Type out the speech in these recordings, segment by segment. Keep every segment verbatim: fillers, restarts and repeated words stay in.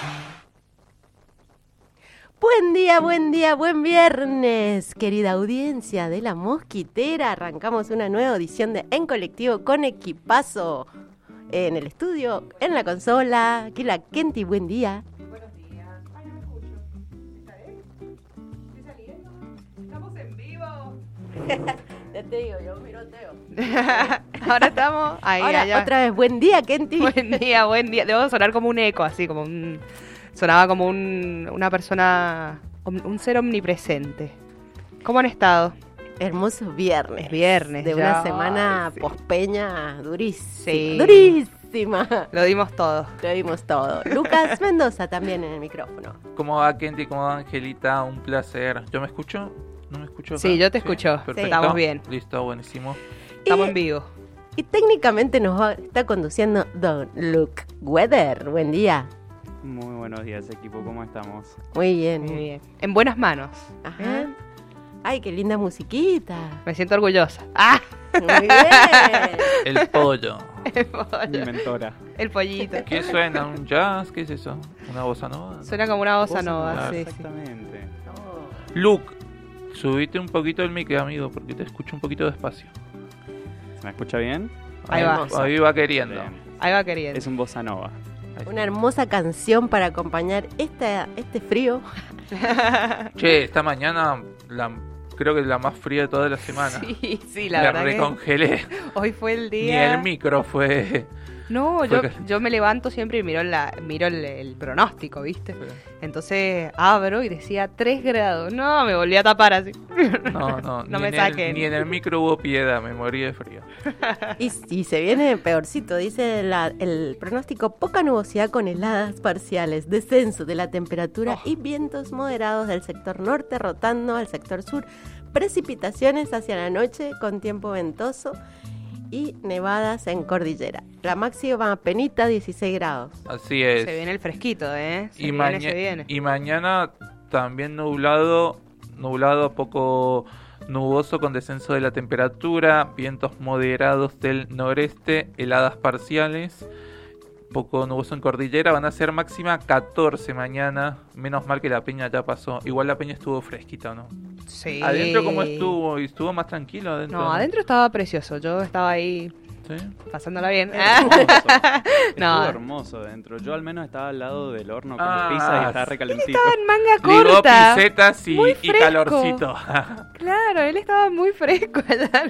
Buen día, buen día, buen viernes, querida audiencia de La Mosquitera. Arrancamos una nueva edición de En Colectivo con equipazo. En el estudio, en la consola, aquí la Kenty, buen día. Buenos días. Ay, no me escucho. ¿Está bien? ¿Estoy saliendo? ¿Estamos en vivo? Ya te digo, yo miroteo. Ahora estamos ahí, Ahora, allá. otra vez, buen día, Kenty. Buen día, buen día. Debo sonar como un eco, así como un... Sonaba como un, una persona, un ser omnipresente. ¿Cómo han estado? Hermoso viernes. Es viernes De ya. una semana Ay, sí. pospeña durísima. Sí. Durísima. Lo dimos todo. Lo dimos todo. Lucas Mendoza también en el micrófono. ¿Cómo va, Kenty? ¿Cómo va, Angelita? Un placer. ¿Yo me escucho? ¿No me escucho? Sí, yo te escucho. Perfecto. Estamos bien. Listo, buenísimo. Estamos Y- en vivo. Y técnicamente nos va, está conduciendo Don Luke Weather. Buen día. Muy buenos días, equipo, ¿cómo estamos? Muy bien. Muy bien. En buenas manos. Ajá. Ay, qué linda musiquita. Me siento orgullosa. ¡Ah! Muy bien. El pollo. El Mi pollo. mentora. El pollito. ¿Qué suena? ¿Un jazz? ¿Qué es eso? ¿Una bossa nova? Suena como una bossa Bossa nova, nova, sí, sí. Exactamente. Luke, subite un poquito el mic, amigo, porque te escucho un poquito despacio. ¿Se me escucha bien? Ahí va. Ahí va queriendo. Bien. Ahí va queriendo. Es un bossa nova. Ahí Una hermosa canción para acompañar esta, este frío. Che, esta mañana la, creo que es la más fría de toda la semana. Sí, sí, la Me verdad que recongelé. hoy fue el Ni día... el micro fue... No, Fue yo, que- yo me levanto siempre y miro, la, miro el, el pronóstico, ¿viste? Entonces abro y decía tres grados. No, me volví a tapar así. No, no, No ni me en saquen. El, ni en el micro hubo piedad, me morí de frío. Y, y se viene peorcito, dice la- el pronóstico: poca nubosidad con heladas parciales, descenso de la temperatura Oh. y vientos moderados del sector norte rotando al sector sur, precipitaciones hacia la noche con tiempo ventoso y nevadas en cordillera. La máxima penita dieciséis grados. Así es. Se viene el fresquito, ¿eh? Se y, viene, maña- se viene. y mañana también nublado, nublado poco nuboso con descenso de la temperatura, vientos moderados del noreste, heladas parciales, poco nuboso en cordillera, van a ser máxima catorce mañana, menos mal que la Peña ya pasó, igual la Peña estuvo fresquita, ¿no? Sí. Adentro cómo estuvo, y estuvo más tranquilo adentro. No, adentro estaba precioso. Yo estaba ahí ¿Sí? pasándola bien. Hermoso. Estuvo No. hermoso dentro. Yo al menos estaba al lado del horno con Ah, las pizzas y estaba recalentito. Estaba en manga Ligó corta. pisetas y, Muy y fresco. calorcito. Claro, él estaba muy fresco allá.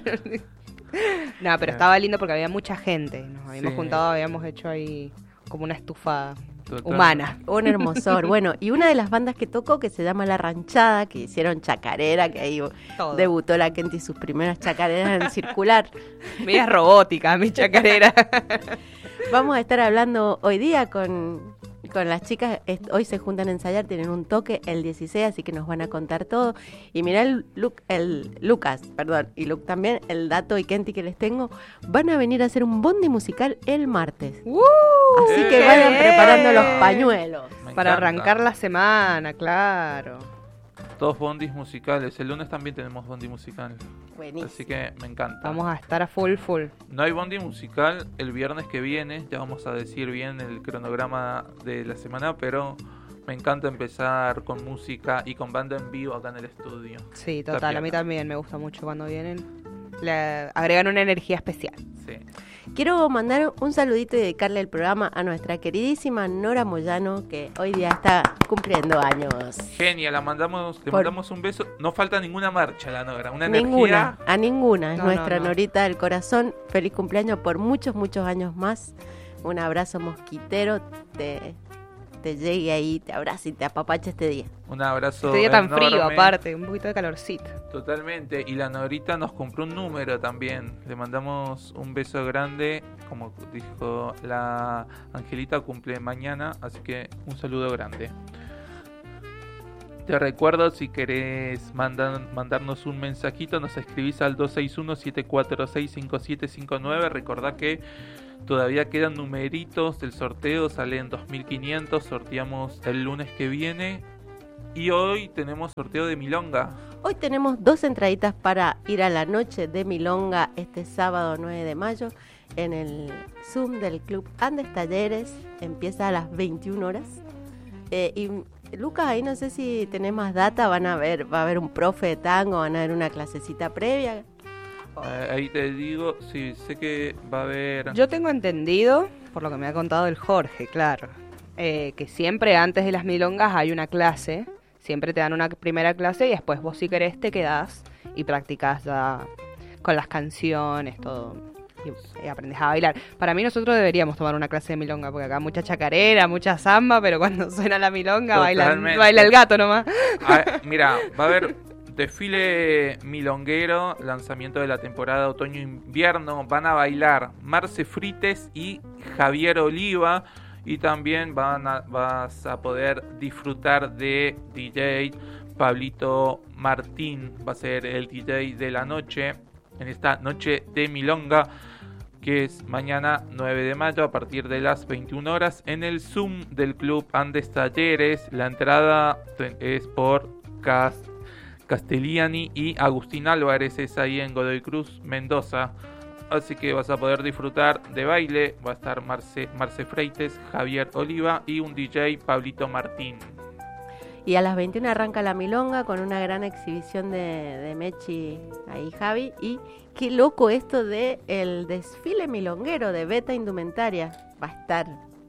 No, pero estaba lindo porque había mucha gente. Nos habíamos Sí. juntado, habíamos hecho ahí como una estufa Total. humana. Un hermosor. Bueno, y una de las bandas que tocó, que se llama La Ranchada, que hicieron chacarera, que ahí Todo. debutó la Kenty sus primeras chacareras en circular. Media robótica, mi chacarera. Vamos a estar hablando hoy día con, con las chicas. Est- Hoy se juntan a ensayar, tienen un toque el dieciséis, así que nos van a contar todo. Y mirá el, Lu- el Lucas, perdón, y Luke también, el dato y Kenty que les tengo, van a venir a hacer un bondi musical el martes. ¡Uh! Así que ¡Qué vayan bien! preparando los pañuelos. Me Para encanta. arrancar la semana, claro. Dos bondis musicales. El lunes también tenemos bondi musical. Buenísimo. Así que me encanta. Vamos a estar a full, full. No hay bondi musical el viernes que viene. Ya vamos a decir bien el cronograma de la semana. Pero me encanta empezar con música y con banda en vivo acá en el estudio. Sí, Está total. A mí piola. también me gusta mucho cuando vienen. Le agregan una energía especial. Sí. Quiero mandar un saludito y dedicarle el programa a nuestra queridísima Nora Moyano, que hoy día está cumpliendo años. Genia, la mandamos, le Por- mandamos un beso. No falta ninguna marcha, la Nora. Una Ninguna, energía. a ninguna. Es No, nuestra no, no. Norita del corazón. Feliz cumpleaños por muchos, muchos años más. Un abrazo mosquitero. Te, te llegue ahí, te abrace y te apapache este día. Un abrazo. Este día tan frío, enorme. aparte. Un poquito de calorcito. Totalmente. Y la Norita nos compró un número también. Le mandamos un beso grande. Como dijo la Angelita, cumple mañana. Así que un saludo grande. Te recuerdo, si querés mandan- mandarnos un mensajito, nos escribís al dos seis uno, siete cuatro seis, cinco siete cinco nueve. Recordá que todavía quedan numeritos del sorteo, salen dos mil quinientos, sorteamos el lunes que viene. Y hoy tenemos sorteo de Milonga. Hoy tenemos dos entraditas para ir a la noche de Milonga este sábado nueve de mayo en el Zoom del Club Andes Talleres. Empieza a las veintiuna horas. Eh, y Lucas, ahí no sé si tenés más data, van a ver, va a haber un profe de tango, van a ver una clasecita previa. Eh, ahí te digo, sí, sé que va a haber... Yo tengo entendido, por lo que me ha contado el Jorge, claro, eh, que siempre antes de las milongas hay una clase, siempre te dan una primera clase y después vos si querés te quedás y practicás ya con las canciones, todo, y, y aprendes a bailar. Para mí nosotros deberíamos tomar una clase de milonga, porque acá mucha chacarera, mucha samba, pero cuando suena la milonga baila, Totalmente. baila el gato nomás. Ah, mira, va a haber desfile milonguero, lanzamiento de la temporada otoño-invierno. Van a bailar Marce Frites y Javier Oliva. Y también van a, vas a poder disfrutar de D J Pablito Martín. Va a ser el D J de la noche, en esta noche de milonga, que es mañana nueve de mayo a partir de las veintiuna horas en el Zoom del Club Andes Talleres. La entrada es por Cast Castellani y Agustín Álvarez, es ahí en Godoy Cruz, Mendoza. Así que vas a poder disfrutar de baile. Va a estar Marce, Marce Freites, Javier Oliva y un D J, Pablito Martín. Y a las veintiuna arranca la milonga con una gran exhibición de, de Mechi, ahí Javi. Y qué loco esto de el desfile milonguero de Beta Indumentaria. Va a estar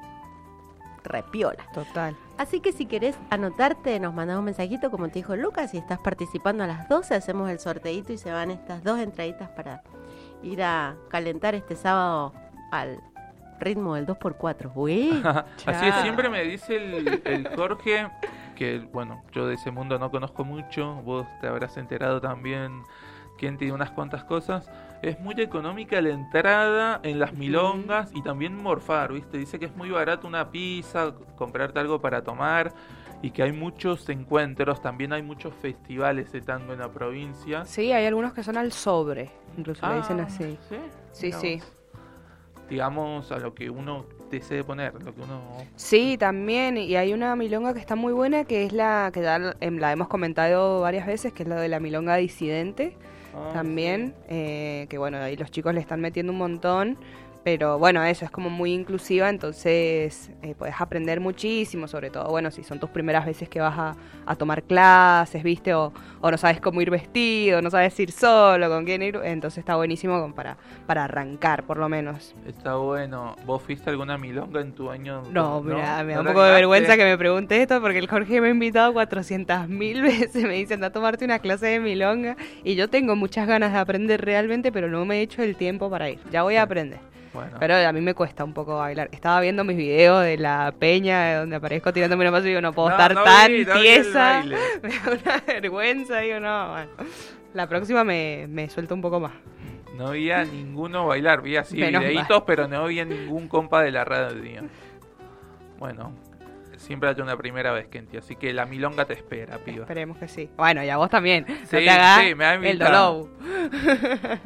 repiola. Total. Así que si querés anotarte, nos mandás un mensajito como te dijo Lucas. Si estás participando a las doce, hacemos el sorteito y se van estas dos entraditas para ir a calentar este sábado al ritmo del dos por cuatro. Uy, Así es, siempre me dice el, el Jorge que, bueno, yo de ese mundo no conozco mucho. Vos te habrás enterado también, quien tiene unas cuantas cosas. Es muy económica la entrada en las milongas y también morfar, ¿viste? Dice que es muy barato una pizza, comprarte algo para tomar y que hay muchos encuentros, también hay muchos festivales de tango en la provincia. Sí, hay algunos que son al sobre, incluso le dicen Ah, así. ¿sí? Sí, Mirá sí. vos. Digamos a lo que uno desee poner, lo que uno... Sí, también, y hay una milonga que está muy buena, que es la que ya em, la hemos comentado varias veces, que es la de la milonga disidente, Ah, también, eh, que bueno, ahí los chicos le están metiendo un montón, pero bueno, eso es como muy inclusiva, entonces eh, puedes aprender muchísimo, sobre todo, bueno, si son tus primeras veces que vas a, a tomar clases, ¿viste? O, o no sabes cómo ir vestido, no sabes ir solo, con quién ir, entonces está buenísimo como para, para arrancar, por lo menos. Está bueno. ¿Vos fuiste a alguna milonga en tu año? No, mira, me da un ¿No poco de te vergüenza animaste? que me pregunte esto porque el Jorge me ha invitado cuatrocientas mil veces, me dice anda a tomarte una clase de milonga y yo tengo muchas ganas de aprender realmente, pero no me he hecho el tiempo para ir. Ya voy a aprender. Bueno, Pero a mí me cuesta un poco bailar. Estaba viendo mis videos de la peña donde aparezco tirándome una paso y digo, no puedo No, estar no tan vi, no vi el tiesa. baile. Me da una vergüenza, digo, no, bueno. La próxima me, me suelto un poco más. no vi a ninguno bailar, vi así Menos videitos, pero no vi a ningún compa de la radio. Bueno, siempre hay una primera vez, Kenty, así que la milonga te espera, piba. Esperemos que sí. Bueno, y a vos también. No Sí, te hagas sí, me ha el invitado. dolor.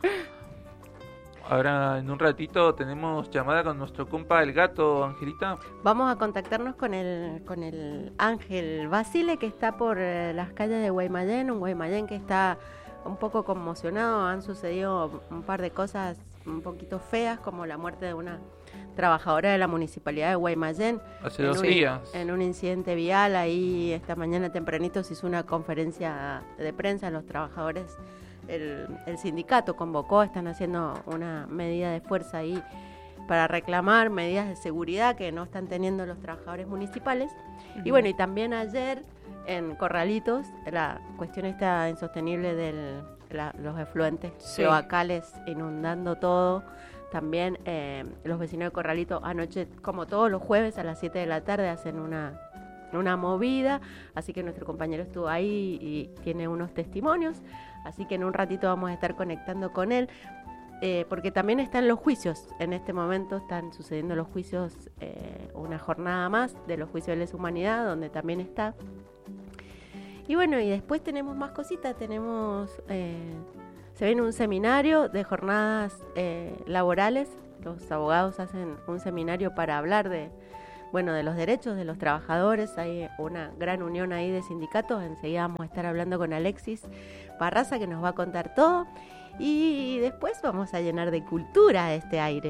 Ahora en un ratito tenemos llamada con nuestro compa el gato, Angelita. vamos a contactarnos con el con el Ángel Basile, que está por eh, las calles de Guaymallén, un Guaymallén que está un poco conmocionado. Han sucedido un par de cosas un poquito feas, como la muerte de una trabajadora de la municipalidad de Guaymallén Hace en dos un, días. en un incidente vial. Ahí esta mañana tempranito se hizo una conferencia de prensa. Los trabajadores, el, el sindicato convocó, están haciendo una medida de fuerza ahí para reclamar medidas de seguridad que no están teniendo los trabajadores municipales. Y bueno, y también ayer en Corralitos, la cuestión esta insostenible de los efluentes Sí. cloacales inundando todo. También eh, los vecinos de Corralito anoche, como todos los jueves a las siete de la tarde, hacen una, una movida. Así que nuestro compañero estuvo ahí y tiene unos testimonios. Así que en un ratito vamos a estar conectando con él. Eh, porque también están los juicios. En este momento están sucediendo los juicios, eh, una jornada más de los juicios de lesa humanidad, donde también está. Y bueno, y después tenemos más cositas. Tenemos... Eh, Se viene un seminario de jornadas eh, laborales. Los abogados hacen un seminario para hablar de, bueno, de los derechos de los trabajadores. Hay una gran unión ahí de sindicatos. Enseguida vamos a estar hablando con Alexis Barraza, que nos va a contar todo. Y después vamos a llenar de cultura este aire.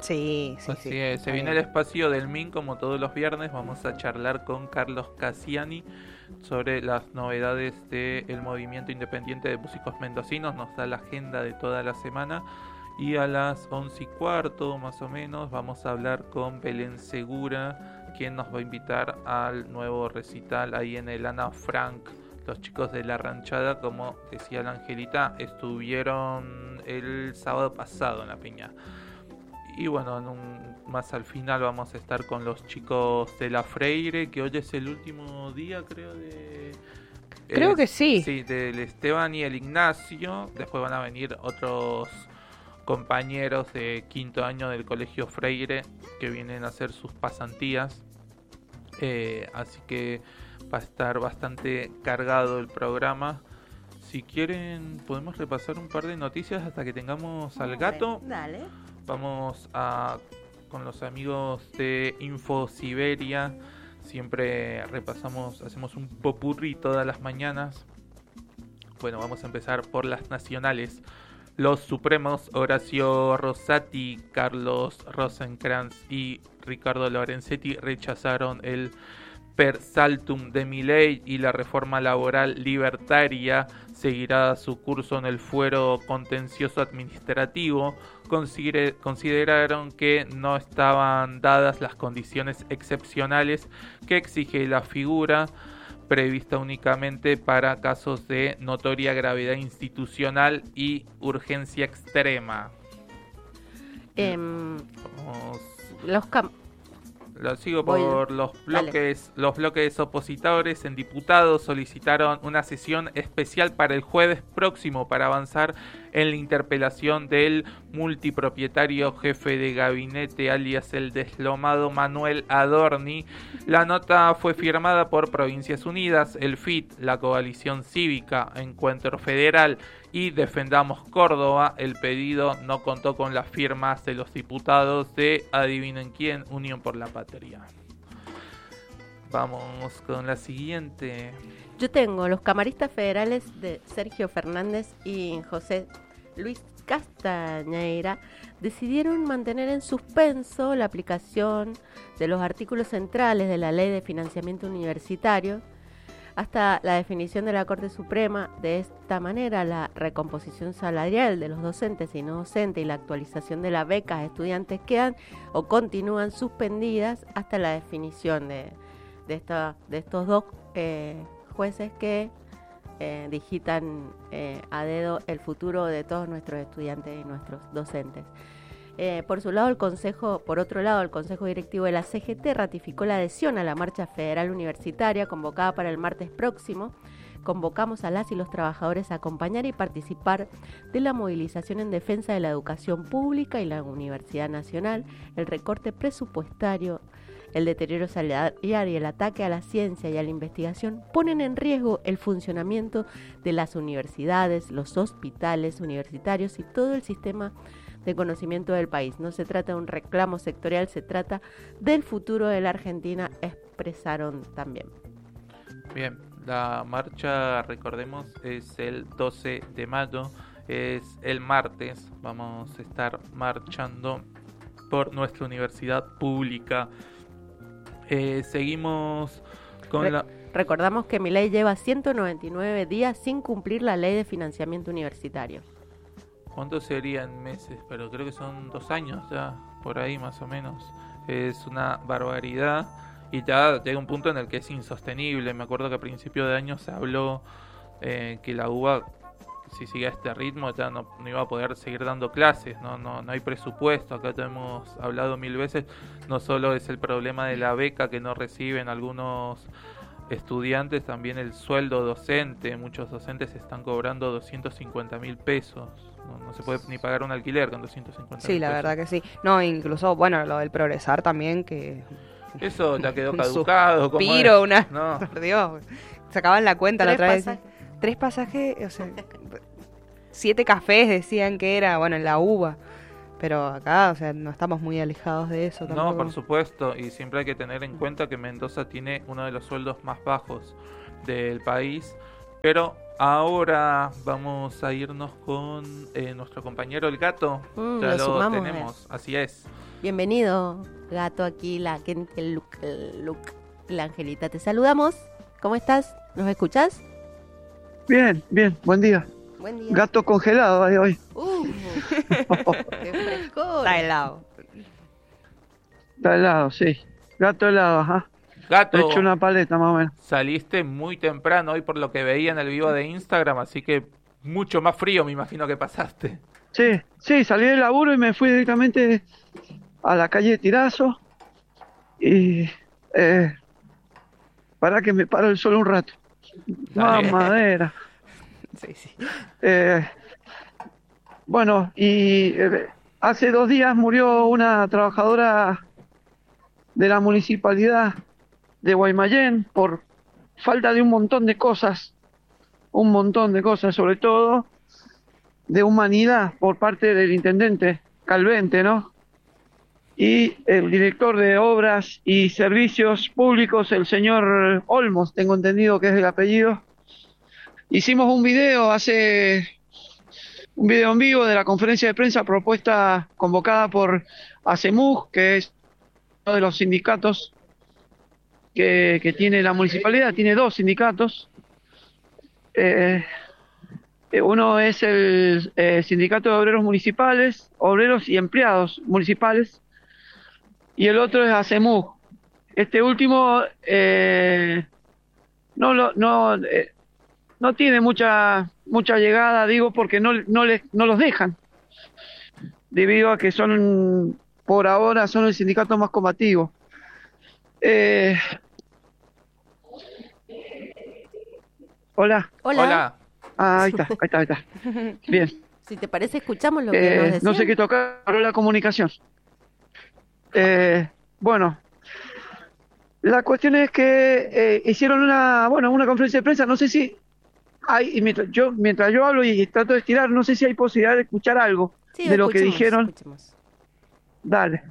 Sí, sí, Así sí. es, se viene el espacio del M I N como todos los viernes. Vamos a charlar con Carlos Cassiani sobre las novedades del movimiento independiente de músicos mendocinos. Nos da la agenda de toda la semana. Y a las once y cuarto más o menos vamos a hablar con Belén Segura, quien nos va a invitar al nuevo recital ahí en el Ana Frank. Los chicos de La Ranchada, como decía la Angelita, estuvieron el sábado pasado en la Piña. Y bueno, en un, más al final vamos a estar con los chicos de La Freire, que hoy es el último día, creo, de... Creo eh, que sí. Sí, del Esteban y el Ignacio. Después van a venir otros compañeros de quinto año del Colegio Freire que vienen a hacer sus pasantías. Eh, así que va a estar bastante cargado el programa. Si quieren, podemos repasar un par de noticias hasta que tengamos al gato. Dale. Vamos a con los amigos de Info Siberia. Siempre repasamos, hacemos un popurrí todas las mañanas. Bueno, vamos a empezar por las nacionales. Los Supremos Horacio Rosati, Carlos Rosenkrantz y Ricardo Lorenzetti rechazaron el per saltum de Milei y la reforma laboral libertaria seguirá su curso en el fuero contencioso administrativo. Considere- consideraron que no estaban dadas las condiciones excepcionales que exige la figura, prevista únicamente para casos de notoria gravedad institucional y urgencia extrema. Em, Vamos, los cam- lo sigo Voy. por los Dale. bloques. Los bloques opositores en diputados solicitaron una sesión especial para el jueves próximo para avanzar en la interpelación del multipropietario jefe de gabinete alias el deslomado Manuel Adorni. La nota fue firmada por Provincias Unidas, el F I T, la Coalición Cívica, Encuentro Federal y Defendamos Córdoba. El pedido no contó con las firmas de los diputados de, adivinen quién, Unión por la Patria. Vamos con la siguiente. Yo tengo los camaristas federales de Sergio Fernández y José Luis Castañeira decidieron mantener en suspenso la aplicación de los artículos centrales de la Ley de Financiamiento Universitario hasta la definición de la Corte Suprema. De esta manera, la recomposición salarial de los docentes y no docentes y la actualización de las becas a estudiantes quedan o continúan suspendidas hasta la definición de, de, esta, de estos dos eh, jueces que eh, digitan eh, a dedo el futuro de todos nuestros estudiantes y nuestros docentes. Eh, por su lado, el Consejo, por otro lado, el Consejo Directivo de la C G T ratificó la adhesión a la marcha federal universitaria convocada para el martes próximo. Convocamos a las y los trabajadores a acompañar y participar de la movilización en defensa de la educación pública y la Universidad Nacional. El recorte presupuestario, el deterioro salarial y el ataque a la ciencia y a la investigación ponen en riesgo el funcionamiento de las universidades, los hospitales universitarios y todo el sistema de conocimiento del país. No se trata de un reclamo sectorial, se trata del futuro de la Argentina, expresaron también. Bien, la marcha, recordemos, es el doce de mayo, es el martes. Vamos a estar marchando por nuestra universidad pública. Eh, seguimos con Re- la... Recordamos que Milei lleva ciento noventa y nueve días sin cumplir la ley de financiamiento universitario. ¿Cuántos serían meses? Pero creo que son dos años ya, por ahí más o menos. Es una barbaridad y ya llega un punto en el que es insostenible. Me acuerdo que a principio de año se habló eh, que la U B A, si sigue a este ritmo, ya no, no iba a poder seguir dando clases. No, no, no hay presupuesto. Acá te hemos hablado mil veces. No solo es el problema de la beca que no reciben algunos estudiantes, también el sueldo docente. Muchos docentes están cobrando doscientos cincuenta mil pesos. No, no se puede ni pagar un alquiler con doscientos cincuenta mil Sí, la pesos. verdad que sí. No, incluso, bueno, lo del progresar también, que... Eso ya quedó Un caducado. ¿cómo suspiro, es? una... No. Por Dios, sacaban la cuenta la Tres otra vez. pasajes. Tres pasajes, o sea, siete cafés decían que era, bueno, en la uva. Pero acá, o sea, no estamos muy alejados de eso tampoco. No, por supuesto, y siempre hay que tener en cuenta que Mendoza tiene uno de los sueldos más bajos del país, pero ahora vamos a irnos con eh, nuestro compañero el gato. Mm, Ya lo lo sumamos, tenemos, así es. Bienvenido, gato, aquí, la gente, el look, el look, la Angelita. Te saludamos. ¿Cómo estás? ¿Nos escuchás? Bien, bien, buen día. Buen día. Gato congelado ahí hoy. Uh, ¡Qué frescor! Está helado. Está helado, sí. Gato helado, ajá. Gato, He hecho una paleta más o menos. saliste muy temprano hoy por lo que veía en el vivo de Instagram, así que mucho más frío me imagino que pasaste. Sí, sí, salí del laburo y me fui directamente a la calle Tirazo. Y eh, para que me pare el sol un rato. Más bien. madera. Sí, sí. Eh, bueno, y eh, hace dos días murió una trabajadora de la municipalidad de Guaymallén por falta de un montón de cosas, un montón de cosas, sobre todo de humanidad por parte del intendente Calvente, ¿no? Y el director de Obras y Servicios Públicos, el señor Olmos, tengo entendido que es el apellido. Hicimos un video hace un video en vivo de la conferencia de prensa propuesta convocada por ACEMUG, que es uno de los sindicatos que, que tiene la municipalidad. Tiene dos sindicatos. Eh, eh, uno es el eh, Sindicato de Obreros Municipales, Obreros y Empleados Municipales, y el otro es ACEMUG. Este último eh, no lo no eh, no tiene mucha mucha llegada, digo, porque no no les no los dejan, debido a que son, por ahora, son el sindicato más combativo. Eh, hola. Hola. Hola. Ah, ahí está, ahí está, ahí está. Bien. Si te parece, escuchamos lo que Eh, nos decían. no sé qué tocar, paró la comunicación. Eh, bueno, la cuestión es que eh, hicieron una, bueno, una conferencia de prensa. No sé si hay, y mientras yo, mientras yo hablo y trato de estirar, no sé si hay posibilidad de escuchar algo Sí, de lo que escuchemos, dijeron. escuchemos. Dale.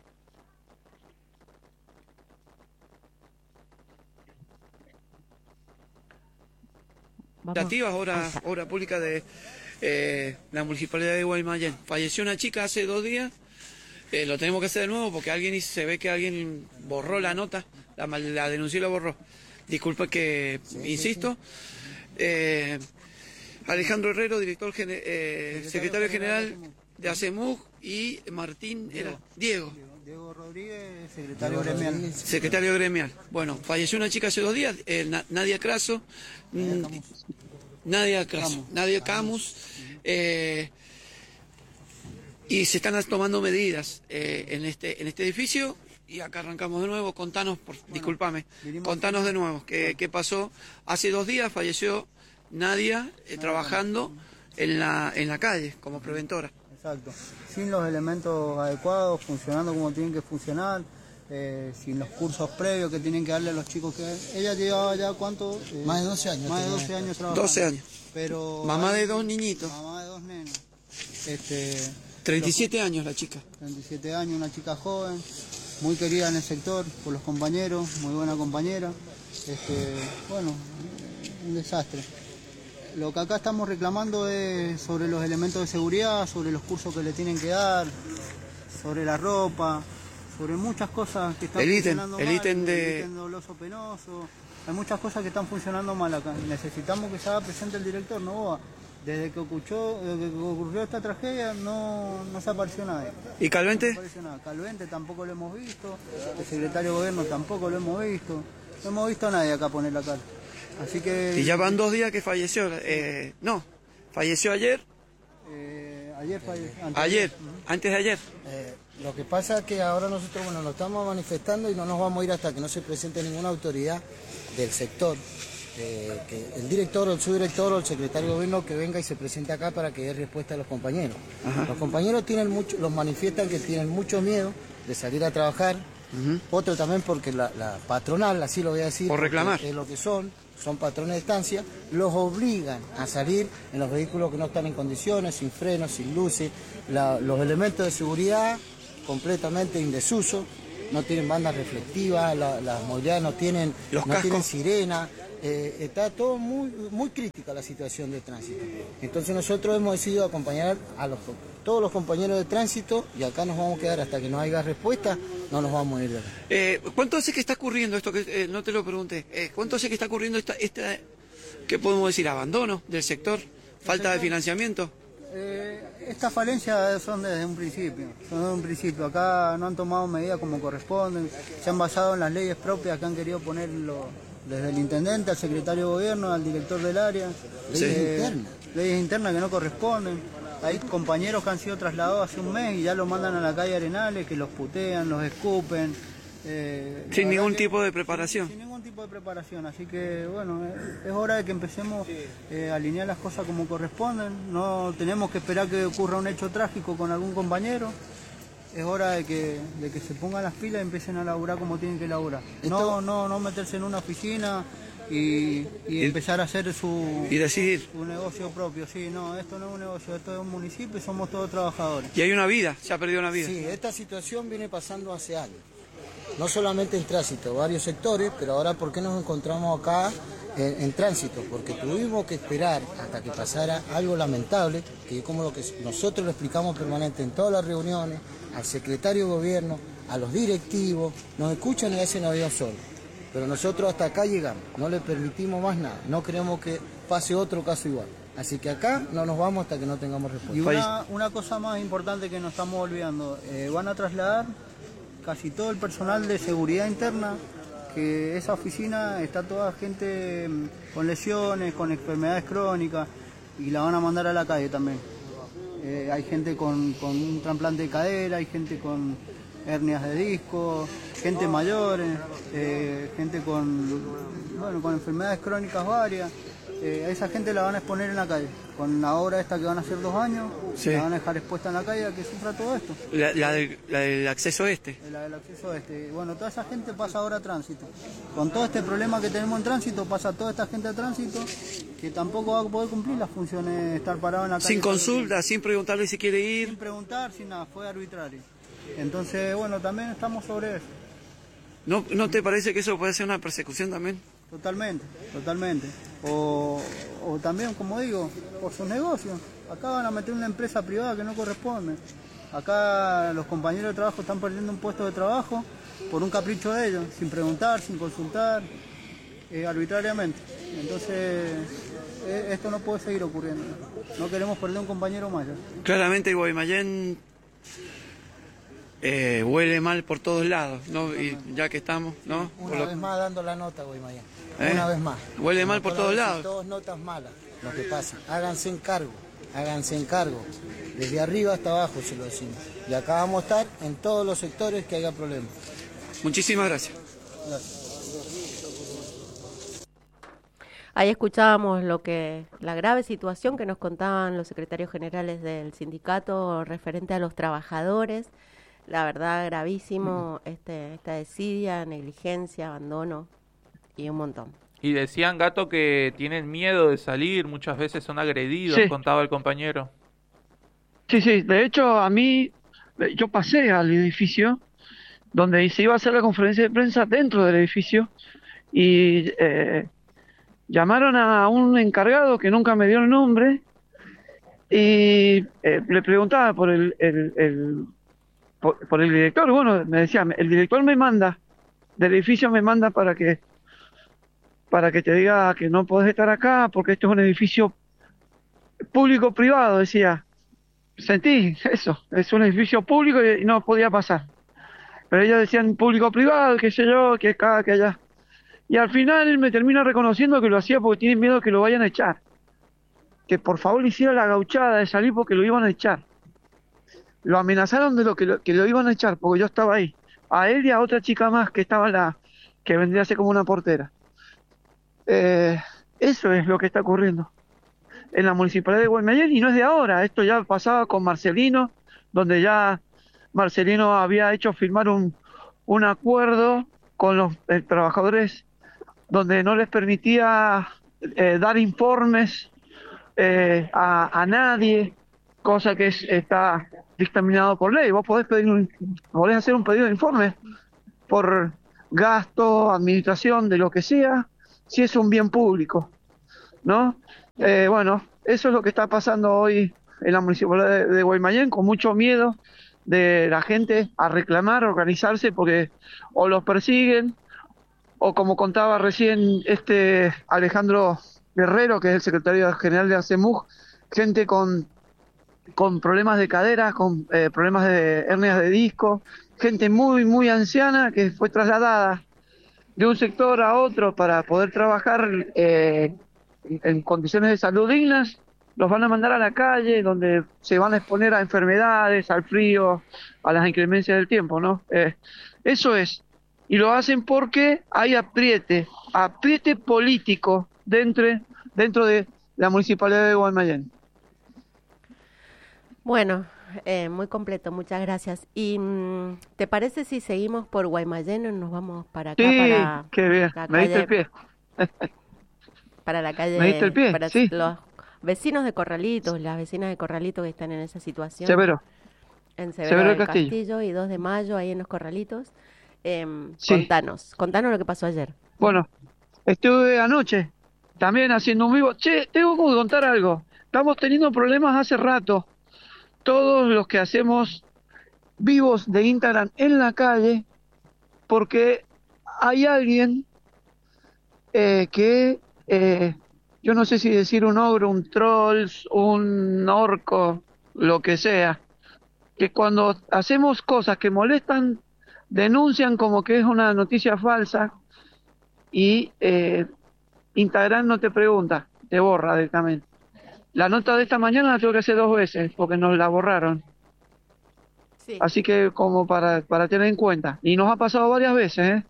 Vamos. Administrativas, Ahí obra, está. obra pública de eh, la municipalidad de Guaymallén. Falleció una chica hace dos días, eh, lo tenemos que hacer de nuevo porque alguien se ve que alguien borró la nota, la, mal- la denunció y la borró. Disculpa que insisto. Eh, Alejandro Herrero, director gene- eh, secretario general de ACEMUG, y Martín era Diego. Diego Rodríguez, secretario gremial. Secretario gremial. Bueno, falleció una chica hace dos días, eh, Na- Nadia Craso. mm, Nadia Craso. Nadia Camus. eh, y se están tomando medidas eh, en este en este edificio. Y acá arrancamos de nuevo. Contanos, por, discúlpame, vinimos- contanos de nuevo qué, qué pasó. Hace dos días falleció Nadia eh, trabajando en la, en la calle como preventora. Exacto. Sin los elementos adecuados, funcionando como tienen que funcionar, eh, sin los cursos previos que tienen que darle a los chicos que... Ella llevaba ya, ¿cuánto? Eh, Más de doce años Más de tenía doce esta. años trabajando. doce años. Pero Mamá hay- de dos niñitos. Mamá de dos nenes. Este, treinta y siete años la chica. treinta y siete años, una chica joven, muy querida en el sector por los compañeros, muy buena compañera. Este, bueno, un desastre. Lo que acá estamos reclamando es sobre los elementos de seguridad, sobre los cursos que le tienen que dar, sobre la ropa, sobre muchas cosas que están El ítem, funcionando el mal, ítem de- el ítem doloso penoso. Hay muchas cosas que están funcionando mal acá. Necesitamos que se haga presente el director, ¿no? Boa? Desde que ocurrió, desde que ocurrió esta tragedia no, no se apareció nadie. ¿Y No Calvente? apareció nada. Calvente tampoco lo hemos visto, el secretario de gobierno tampoco lo hemos visto. No hemos visto a nadie acá poner la cara. Así que... Y ya van dos días que falleció. Eh, no, falleció ayer. Eh, ayer falleció. antes- Ayer, Ujú. antes de ayer. Eh, lo que pasa es que ahora nosotros, bueno, nos estamos manifestando y no nos vamos a ir hasta que no se presente ninguna autoridad del sector, eh, que el director o el subdirector o el secretario de gobierno que venga y se presente acá para que dé respuesta a los compañeros. Los compañeros tienen mucho, los manifiestan que tienen mucho miedo de salir a trabajar, otro también porque la, la patronal, así lo voy a decir, Por porque reclamar. es lo que son, son patrones de estancia, los obligan a salir en los vehículos que no están en condiciones, sin frenos, sin luces, la- los elementos de seguridad completamente en desuso, no tienen bandas reflectivas, la- las movilidades no tienen, Los no cascos. tienen sirena, eh, está todo muy, muy crítica la situación de tránsito. Entonces nosotros hemos decidido acompañar a los todos los compañeros de tránsito, y acá nos vamos a quedar hasta que no haya respuesta, no nos vamos a ir de acá. Eh, ¿Cuánto hace que está ocurriendo esto? Que eh, no te lo pregunté. Eh, ¿Cuánto hace que está ocurriendo esta, esta, qué podemos decir, abandono del sector? ¿Falta de financiamiento? Eh, estas falencias son desde un principio, son desde un principio. Acá no han tomado medidas como corresponden, se han basado en las leyes propias que han querido ponerlo desde el intendente, al secretario de gobierno, al director del área. Leyes Eh, internas. Leyes internas que no corresponden. Hay compañeros que han sido trasladados hace un mes y ya los mandan a la calle Arenales, que los putean, los escupen. Eh, Sin la verdad ningún que- tipo de preparación. Sin ningún tipo de preparación, así que bueno, eh, es hora de que empecemos eh, a alinear las cosas como corresponden. No tenemos que esperar que ocurra un hecho trágico con algún compañero. Es hora de que, de que se pongan las pilas y empiecen a laburar como tienen que laburar. No, Esto- no, no meterse en una oficina y, y Y- empezar a hacer su, Y decidir. su negocio propio. Sí, no, esto no es un negocio, esto es un municipio y somos todos trabajadores. Y hay una vida, se ha perdido una vida. Sí, esta situación viene pasando hace años. No solamente en tránsito, varios sectores, pero ahora ¿por qué nos encontramos acá en, en tránsito? Porque tuvimos que esperar hasta que pasara algo lamentable, que como lo que nosotros lo explicamos permanente en todas las reuniones, al secretario de gobierno, a los directivos, nos escuchan y hacen oído solo. Pero nosotros hasta acá llegamos, no le permitimos más nada, no queremos que pase otro caso igual. Así que acá no nos vamos hasta que no tengamos respuesta. Y una, una cosa más importante que nos estamos olvidando, eh, van a trasladar casi todo el personal de seguridad interna, que esa oficina está toda gente mm, con lesiones, con enfermedades crónicas, y la van a mandar a la calle también. Eh, hay gente con, con un trasplante de cadera, hay gente con hernias de disco, gente mayor, eh, gente con, bueno, con enfermedades crónicas varias. Eh, a esa gente la van a exponer en la calle. Con la obra esta que van a hacer dos años, Sí. la van a dejar expuesta en la calle a que sufra todo esto. La, la del, la del acceso este. La del acceso este. Bueno, toda esa gente pasa ahora a tránsito. Con todo este problema que tenemos en tránsito, pasa toda esta gente a tránsito, que tampoco va a poder cumplir las funciones de estar parado en la calle. Sin todo el consulta, sin preguntarle si quiere tiempo. Sin ir. preguntar, sin nada, fue arbitrario. Entonces, bueno, también estamos sobre eso. ¿No, ¿No te parece que eso puede ser una persecución también? Totalmente, totalmente. O, o también, como digo, por sus negocios. Acá van a meter una empresa privada que no corresponde. Acá los compañeros de trabajo están perdiendo un puesto de trabajo por un capricho de ellos, sin preguntar, sin consultar, eh, arbitrariamente. Entonces, eh, esto no puede seguir ocurriendo. No queremos perder un compañero más. ya. Claramente Guaymallén eh, huele mal por todos lados, ¿no? Y ya que estamos, ¿no? Por Una lo- vez más dando la nota, Guaymallén. ¿Eh? Una vez más. Huele mal por Todas todos las- lados. Todas notas malas. Lo que pasa, háganse encargo, háganse encargo. Desde arriba hasta abajo se lo decimos. Y acá vamos a estar en todos los sectores que haya problemas. Muchísimas gracias. Ahí escuchábamos lo que la grave situación que nos contaban los secretarios generales del sindicato referente a los trabajadores. La verdad, gravísimo, este, esta desidia, negligencia, abandono y un montón. Y decían, Gato, que tienen miedo de salir, muchas veces son agredidos, Sí. contaba el compañero. Sí, sí, de hecho a mí, eh, yo pasé al edificio donde se iba a hacer la conferencia de prensa dentro del edificio y eh, llamaron a un encargado que nunca me dio el nombre y eh, le preguntaba por el, el, el- por, por el director. Bueno, me decía, el director me manda, del edificio me manda para que para que te diga que no podés estar acá porque esto es un edificio público-privado, decía. Sentí eso, es un edificio público y no podía pasar. Pero ellos decían público-privado, qué sé yo, que acá, que allá. Y al final me termina reconociendo que lo hacía porque tienen miedo que lo vayan a echar. Que por favor le hiciera la gauchada de salir porque lo iban a echar. Lo amenazaron de lo que lo, que lo iban a echar porque yo estaba ahí. A él y a otra chica más que estaba en la, que vendría a ser como una portera. Eh, eso es lo que está ocurriendo en la municipalidad de Guaymallén y no es de ahora, esto ya pasaba con Marcelino, donde ya Marcelino había hecho firmar un, un acuerdo con los eh, trabajadores donde no les permitía eh, dar informes eh, a, a nadie, cosa que es, está dictaminado por ley. Vos podés pedir un, podés hacer un pedido de informe por gasto, administración, de lo que sea, si es un bien público, ¿no? Eh, bueno, eso es lo que está pasando hoy en la municipalidad de, de Guaymallén, con mucho miedo de la gente a reclamar, a organizarse, porque o los persiguen, o como contaba recién este Alejandro Guerrero, que es el secretario general de ACEMUG, gente con, con problemas de cadera, con eh, problemas de hernias de disco, gente muy, muy anciana que fue trasladada de un sector a otro para poder trabajar eh, en condiciones de salud dignas. Los van a mandar a la calle, donde se van a exponer a enfermedades, al frío, a las inclemencias del tiempo, ¿no? Eh, eso es. Y lo hacen porque hay apriete, apriete político dentro, dentro de la municipalidad de Guaymallén. Bueno, eh, muy completo, muchas gracias. ¿Y mm, te parece si seguimos por Guaymallén o nos vamos para acá? Sí, para qué bien, la me diste calle, el pie. para la calle, Me diste el pie, para sí. los vecinos de Corralitos, las vecinas de Corralitos que están en esa situación. Severo. En Severo, Severo del del Castillo. Castillo. y dos de mayo, ahí en los Corralitos. Eh, Sí. Contanos, contanos lo que pasó ayer. Bueno, estuve anoche también haciendo un vivo. Che, tengo que contar algo. Estamos teniendo problemas hace rato. Todos los que hacemos vivos de Instagram en la calle, porque hay alguien eh, que, eh, yo no sé si decir un ogro, un troll, un orco, lo que sea, que cuando hacemos cosas que molestan, denuncian como que es una noticia falsa y eh, Instagram no te pregunta, te borra directamente. La nota de esta mañana la tengo que hacer dos veces porque nos la borraron. Sí. Así que como para, para tener en cuenta. Y nos ha pasado varias veces, ¿eh?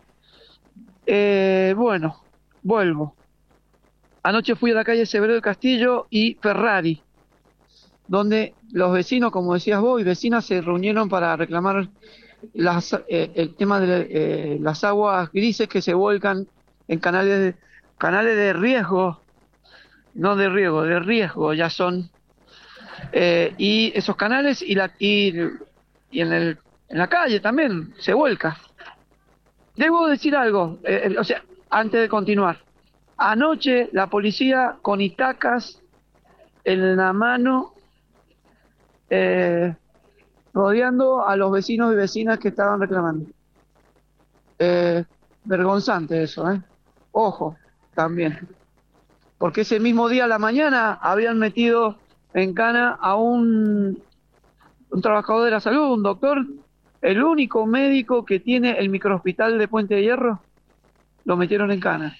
Eh, bueno, vuelvo. Anoche fui a la calle Severo del Castillo y Ferrari, donde los vecinos, como decías vos, y vecinas se reunieron para reclamar las, eh, el tema de eh, las aguas grises que se volcan en canales de, canales de riesgo, no de riego, de riesgo ya son. Eh, y esos canales y, la, y, y en, el, en la calle también se vuelca. Debo decir algo, eh, o sea, antes de continuar. Anoche la policía con itacas en la mano, eh, rodeando a los vecinos y vecinas que estaban reclamando. Eh, vergonzante eso, ¿eh? Ojo, también. Porque ese mismo día a la mañana habían metido en cana a un, un trabajador de la salud, un doctor, el único médico que tiene el microhospital de Puente de Hierro, lo metieron en cana.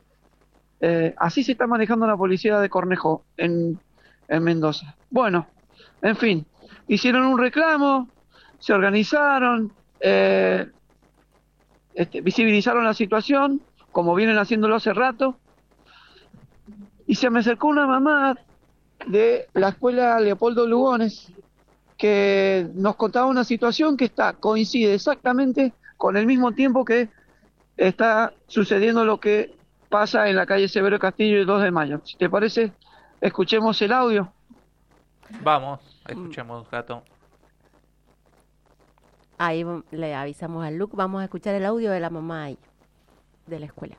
Eh, así se está manejando la policía de Cornejo en, en Mendoza. Bueno, en fin, hicieron un reclamo, se organizaron, eh, este, visibilizaron la situación, como vienen haciéndolo hace rato, y se me acercó una mamá de la escuela Leopoldo Lugones que nos contaba una situación que está coincide exactamente con el mismo tiempo que está sucediendo lo que pasa en la calle Severo Castillo y dos de mayo. Si te parece, escuchemos el audio. Vamos, escuchemos, gato. Ahí le avisamos al Luke, vamos a escuchar el audio de la mamá ahí, de la escuela.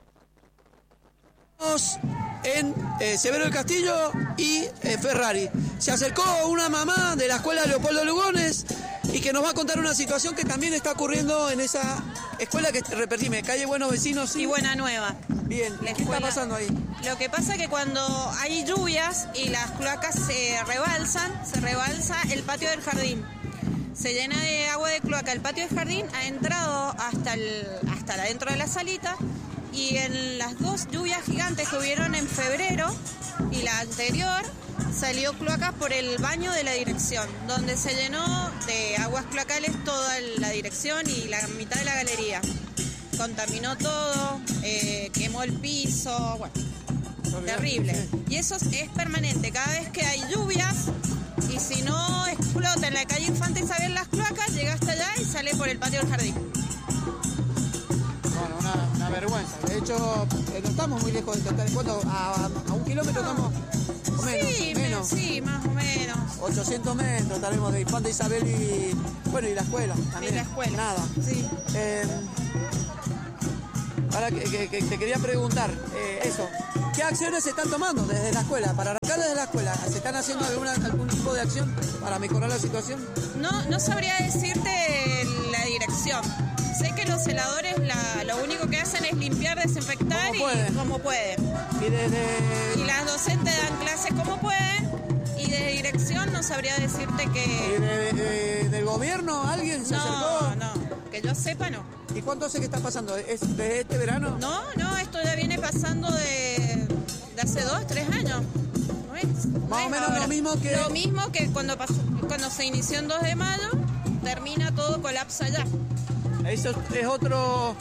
En eh, Severo del Castillo y eh, Ferrari. Se acercó una mamá de la escuela Leopoldo Lugones y que nos va a contar una situación que también está ocurriendo en esa escuela que, repetime, calle Buenos Vecinos y Buena Nueva. Bien, La ¿qué escuela. está pasando ahí? Lo que pasa es que cuando hay lluvias y las cloacas se rebalsan, se rebalsa el patio del jardín. Se llena de agua de cloaca. El patio del jardín ha entrado hasta, el, hasta adentro de la salita. Y en las dos lluvias gigantes que hubieron en febrero y la anterior, salió cloacas por el baño de la dirección, donde se llenó de aguas cloacales toda la dirección y la mitad de la galería. Contaminó todo, eh, quemó el piso, bueno, terrible. Y eso es permanente, cada vez que hay lluvias, y si no explota en la calle Infante Isabel las cloacas, llega hasta allá y sale por el patio del jardín. Bueno, una, una vergüenza. De hecho, eh, no estamos muy lejos de tocar. ¿Cuánto? A, a, a un kilómetro estamos. O menos, Sí, menos. sí, más o menos. ochocientos metros estaremos de Infante Isabel y. Bueno, y la escuela también. Y la escuela. Nada. Sí. Eh, ahora que, que, que te quería preguntar, eh, eso. ¿Qué acciones se están tomando desde la escuela para acá desde la escuela, ¿se están haciendo alguna, algún tipo de acción para mejorar la situación? No, no sabría decirte la dirección. Sé que los celadores la, lo único que hacen es limpiar, desinfectar ¿Cómo pueden? y como pueden. Y desde... Y las docentes dan clases como pueden. Y de dirección no sabría decirte ¿Y que... de- de- del gobierno alguien se No, acercó? no, que yo sepa no. ¿Y cuánto hace que está pasando? ¿Es desde este verano? No, no, esto ya viene pasando de, de hace dos, tres años. ¿No es? No Más o es menos ahora. lo mismo que... Lo mismo que cuando, pasó, cuando se inició en dos de mayo, termina todo, colapsa ya. Eso es otro...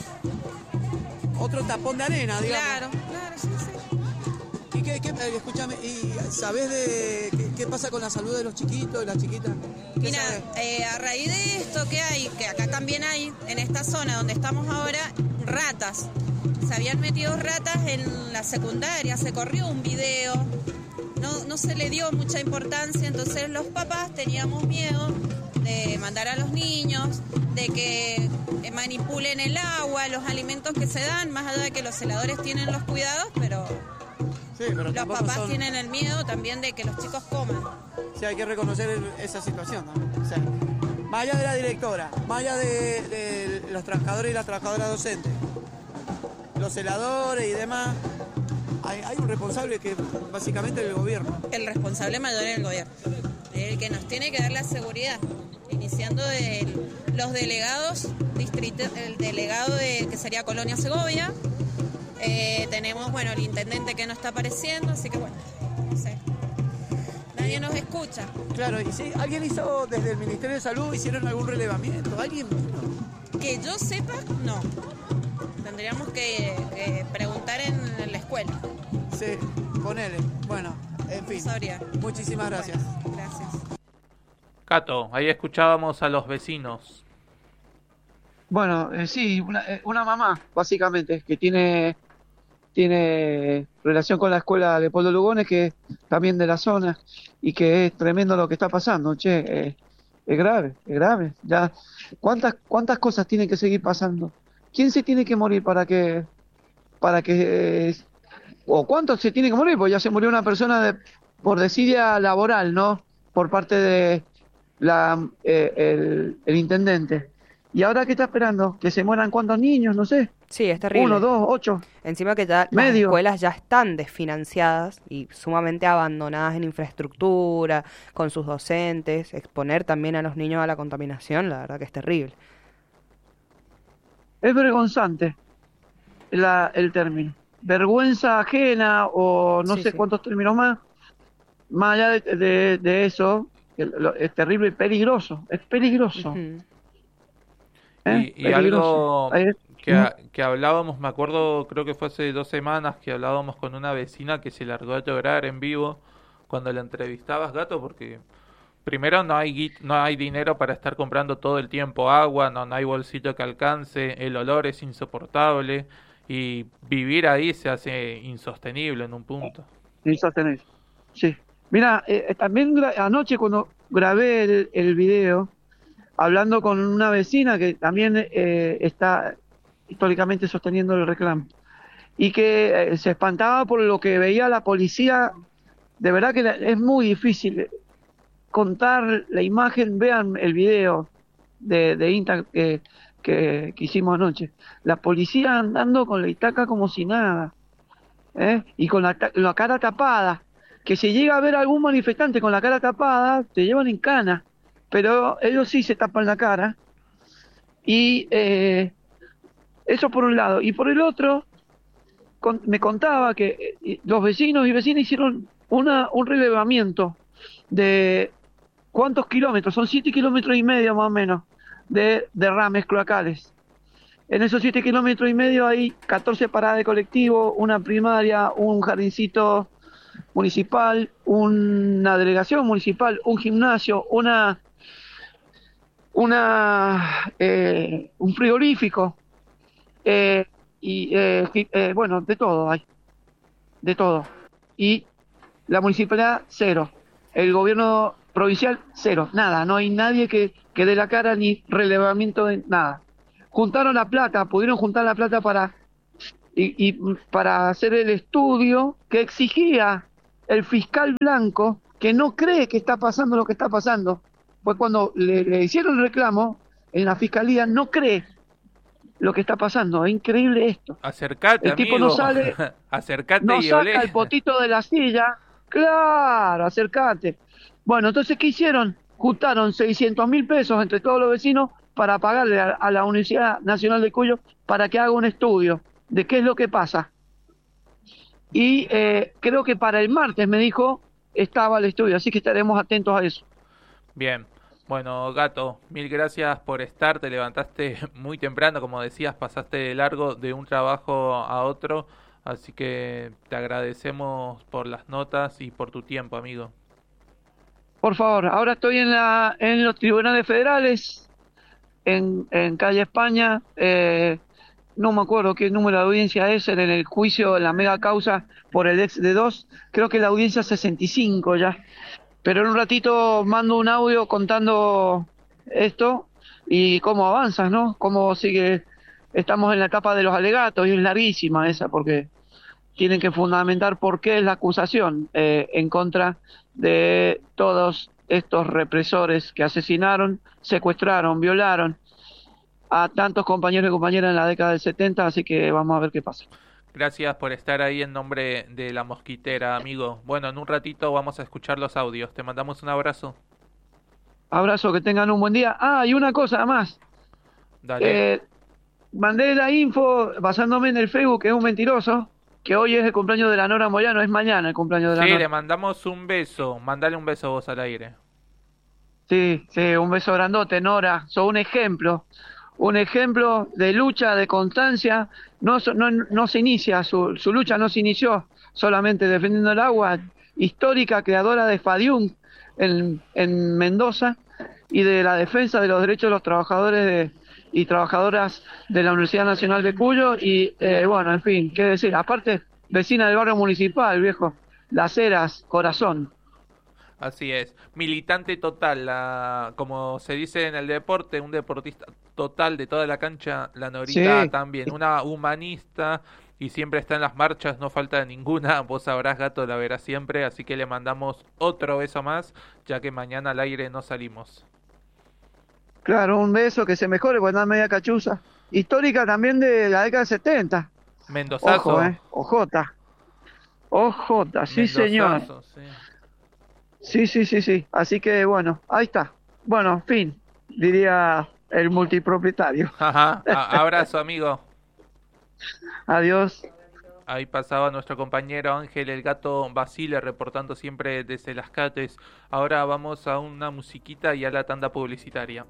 Otro tapón de arena, digamos. Claro, claro, sí, sí. ¿Y qué, qué- eh, escúchame, ¿y sabés de qué, qué pasa con la salud de los chiquitos, de las chiquitas? ¿Qué Mira, sabés? eh, a raíz de esto que hay, que acá también hay, en esta zona donde estamos ahora, ratas. Se habían metido ratas en la secundaria, se corrió un video, no, no se le dio mucha importancia, entonces los papás teníamos miedo de mandar a los niños, de que eh, manipulen el agua, los alimentos que se dan, más allá de que los celadores tienen los cuidados, pero... Sí, pero Los tampoco papás son- tienen el miedo también de que los chicos coman. Sí, hay que reconocer el- esa situación, ¿no? O sea, más allá de la directora, más allá de, de los trabajadores y las trabajadoras docentes, los celadores y demás, hay, hay un responsable que básicamente es el gobierno. El responsable mayor es el gobierno, el que nos tiene que dar la seguridad, iniciando de los delegados, distrito, el delegado de que sería Colonia Segovia. Eh, tenemos, bueno, el intendente que no está apareciendo, así que bueno, no sé. Nadie nos escucha. Claro, y si alguien hizo desde el Ministerio de Salud, hicieron algún relevamiento, alguien vino. Que yo sepa, no. Tendríamos que, que preguntar en la escuela. Sí, ponele. Bueno, en fin. No sabría. Muchísimas gracias. Bueno, gracias. Cato, ahí escuchábamos a los vecinos. Bueno, eh, sí, una, eh, una mamá, básicamente, que tiene, tiene relación con la escuela de Polo Lugones, que es también de la zona, y que es tremendo lo que está pasando, che, eh, es grave, es grave. Ya, ¿cuántas, cuántas cosas tienen que seguir pasando? ¿Quién se tiene que morir para que, para que, eh, o cuántos se tiene que morir? Pues ya se murió una persona de, por desidia laboral, ¿no? Por parte de la, eh, el, el intendente. ¿Y ahora qué está esperando? ¿Que se mueran cuántos niños? No sé. Sí, es terrible. Uno, dos, ocho. Encima que ya las Medio. escuelas ya están desfinanciadas y sumamente abandonadas en infraestructura, con sus docentes, exponer también a los niños a la contaminación, la verdad que es terrible. Es vergonzante la, el término. Vergüenza ajena o no Sí, sé sí. cuántos términos más. Más allá de, de- de eso, que lo- es terrible y peligroso. Es peligroso. Ujú. ¿eh? Y, y Peligroso. algo Ahí es- que, a- que hablábamos, me acuerdo, creo que fue hace dos semanas que hablábamos con una vecina que se largó a llorar en vivo cuando la entrevistabas, Gato, porque primero no hay gui- no hay dinero para estar comprando todo el tiempo agua, no, no hay bolsillo que alcance, el olor es insoportable y vivir ahí se hace insostenible en un punto. Insostenible. Sí. Mira, eh, también gra- anoche cuando grabé el, el video, hablando con una vecina que también eh, está históricamente sosteniendo el reclamo, y que eh, se espantaba por lo que veía la policía. De verdad que la- es muy difícil contar la imagen. Vean el video de, de Insta que, que, que hicimos anoche. La policía andando con la itaca como si nada, ¿eh? Y con la, ta- la cara tapada. Que si llega a ver algún manifestante con la cara tapada, te llevan en cana. Pero ellos sí se tapan la cara. Y eh, eso por un lado. Y por el otro, con- me contaba que eh, los vecinos y vecinas hicieron una, un relevamiento de cuántos kilómetros, son siete kilómetros y medio más o menos, de derrames cloacales. En esos siete kilómetros y medio hay catorce paradas de colectivo, una primaria, un jardincito municipal, una delegación municipal, un gimnasio, una, una eh, un frigorífico, eh, y eh, gi- eh, bueno, de todo hay, de todo. Y la municipalidad, cero. El gobierno provincial, cero. Nada, no hay nadie que, que dé la cara ni relevamiento de nada. Juntaron la plata, pudieron juntar la plata para, y, y para hacer el estudio que exigía el fiscal Blanco, que no cree que está pasando lo que está pasando, pues cuando le, le hicieron el reclamo en la fiscalía, no cree lo que está pasando. Es increíble esto. Acercate, el tipo amigo. no sale, Acercate no y saca olé. el potito de la silla. Claro, acercate. Bueno, entonces, ¿qué hicieron? Juntaron seiscientos mil pesos entre todos los vecinos para pagarle a, a la Universidad Nacional de Cuyo para que haga un estudio de qué es lo que pasa. Y eh, creo que para el martes, me dijo, estaba el estudio, así que estaremos atentos a eso. Bien. Bueno, Gato, mil gracias por estar. Te levantaste muy temprano, como decías, pasaste de largo de un trabajo a otro. Así que te agradecemos por las notas y por tu tiempo, amigo. Por favor, ahora estoy en la en los tribunales federales, en, en calle España. Eh, no me acuerdo qué número de audiencia es, en el juicio, en la mega causa por el ex de dos. Creo que la audiencia sesenta y cinco ya. Pero en un ratito mando un audio contando esto y cómo avanzas, ¿no? Cómo sigue. Estamos en la etapa de los alegatos y es larguísima esa, porque tienen que fundamentar por qué es la acusación eh, en contra de todos estos represores que asesinaron, secuestraron, violaron a tantos compañeros y compañeras en la década del setenta, así que vamos a ver qué pasa. Gracias por estar ahí en nombre de La Mosquitera, amigo. Bueno, en un ratito vamos a escuchar los audios. Te mandamos un abrazo. Abrazo, que tengan un buen día. Ah, y una cosa más. Dale. Eh, mandé la info basándome en el Facebook, que es un mentiroso, que hoy es el cumpleaños de la Nora Moyano, es mañana el cumpleaños de la Sí, Nora. le mandamos un beso. Mandale un beso vos al aire. Sí, sí, un beso grandote, Nora. Sos un ejemplo. Un ejemplo de lucha, de constancia. No, so- no, no se inicia, su, su lucha no se inició solamente defendiendo el agua. Histórica, creadora de FADIUM en, en Mendoza y de la defensa de los derechos de los trabajadores de, y trabajadoras de la Universidad Nacional de Cuyo. Y eh, bueno, en fin, qué decir. Aparte, vecina del barrio municipal, viejo. Las Heras, corazón. Así es, militante total, la, como se dice en el deporte, un deportista total de toda la cancha, la Norita Sí. también, una humanista y siempre está en las marchas, no falta ninguna, vos sabrás, Gato, la verás siempre, así que le mandamos otro beso más, ya que mañana al aire no salimos. Claro, un beso, que se mejore, porque anda media cachuza. Histórica también de la década del setenta. Mendozazo. Ojo, eh, ojota. Ojota, sí señor. Mendozazo, sí. Sí, sí, sí, sí. Así que bueno, ahí está. Bueno, fin, diría el multipropietario. Ajá, a- abrazo, amigo. Adiós. Ahí pasaba nuestro compañero Ángel el Gato Basile reportando siempre desde Las Cates. Ahora vamos a una musiquita y a la tanda publicitaria.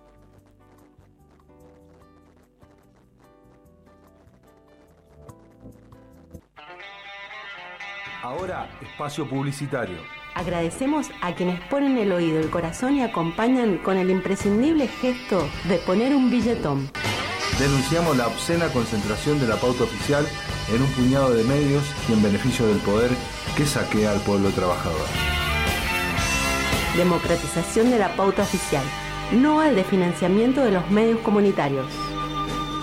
Ahora, espacio publicitario. Agradecemos a quienes ponen el oído, el corazón y acompañan con el imprescindible gesto de poner un billetón. Denunciamos la obscena concentración de la pauta oficial en un puñado de medios y en beneficio del poder que saquea al pueblo trabajador. Democratización de la pauta oficial. No al desfinanciamiento de los medios comunitarios.